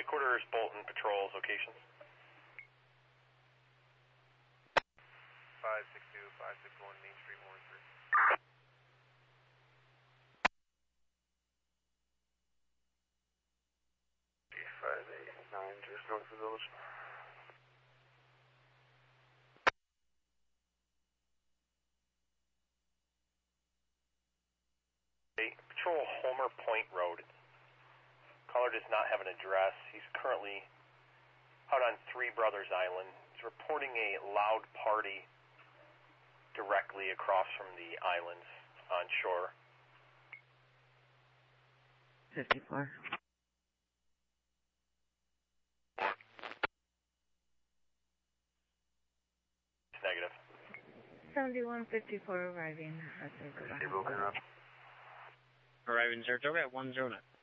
Headquarters, Bolton, patrols, locations. 562, 561 Main Street, Warrensburg. 589, just north of the village. Patrol Homer Point Road. Caller does not have an address. He's currently out on Three Brothers Island. He's reporting a loud party directly across from the islands on shore. 54. It's negative. 7154 arriving at Saratoga. Stable, Arriving Saratoga at 109.